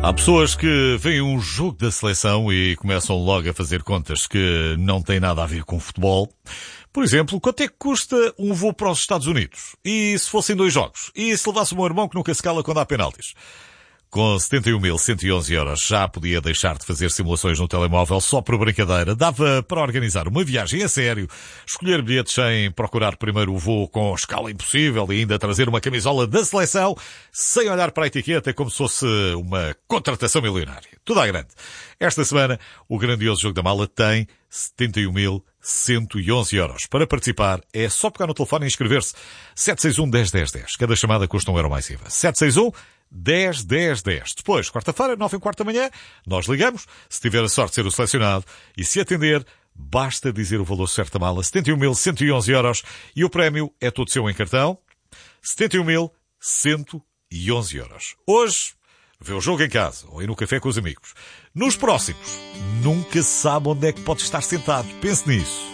Há pessoas que veem um jogo da seleção e começam logo a fazer contas que não têm nada a ver com futebol. Por exemplo, quanto é que custa um voo para os Estados Unidos? E se fossem 2 jogos? E se levasse o meu irmão que nunca se cala quando há penaltis? Com 71.111 euros já podia deixar de fazer simulações no telemóvel só por brincadeira. Dava para organizar uma viagem a sério, escolher bilhetes sem procurar primeiro o voo com escala impossível e ainda trazer uma camisola da seleção sem olhar para a etiqueta como se fosse uma contratação milionária. Tudo à grande. Esta semana, o grandioso jogo da mala tem 71.111 euros. Para participar, é só pegar no telefone e inscrever-se. 761-10-10-10. Cada chamada custa €1 mais IVA. 761-10-10-10. Depois, quarta-feira, 9h15 da manhã, nós ligamos. Se tiver a sorte de ser o selecionado e se atender, basta dizer o valor certo da mala, 71.111 euros. E o prémio é todo seu em cartão, 71.111 euros. Hoje, vê o jogo em casa ou ir no café com os amigos. Nos próximos, nunca se sabe onde é que pode estar sentado. Pense nisso.